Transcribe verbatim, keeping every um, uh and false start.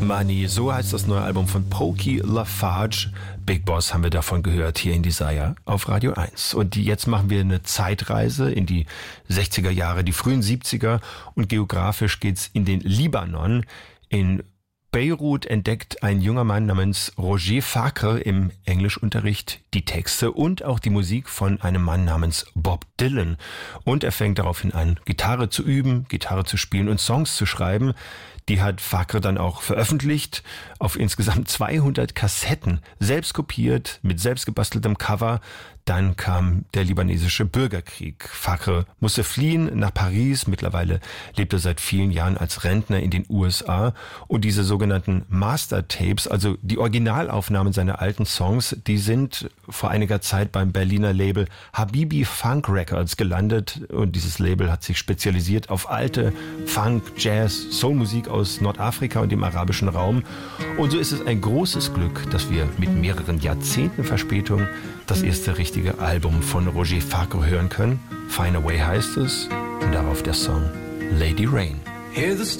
Money, so heißt das neue Album von Pokey Lafarge. Big Boss haben wir davon gehört hier in Desire auf Radio eins. Und die, jetzt machen wir eine Zeitreise in die sechziger Jahre, die frühen siebziger und geografisch geht's in den Libanon. In Beirut entdeckt ein junger Mann namens Roger Facre im Englischunterricht die Texte und auch die Musik von einem Mann namens Bob Dylan. Und er fängt daraufhin an, Gitarre zu üben, Gitarre zu spielen und Songs zu schreiben. Die hat Facre dann auch veröffentlicht auf insgesamt zweihundert Kassetten, selbst kopiert, mit selbst gebasteltem Cover. Dann kam der libanesische Bürgerkrieg. Facre musste fliehen nach Paris. Mittlerweile lebt er seit vielen Jahren als Rentner in den U S A. Und diese sogenannten Master-Tapes, also die Originalaufnahmen seiner alten Songs, die sind vor einiger Zeit beim Berliner Label Habibi Funk Records gelandet. Und dieses Label hat sich spezialisiert auf alte Funk, Jazz, Soulmusik aus Nordafrika und dem arabischen Raum. Und so ist es ein großes Glück, dass wir mit mehreren Jahrzehnten Verspätung das erste richtige Album von Roger Facre hören können. Find a Way heißt es und darauf der Song Lady Rain. Hear the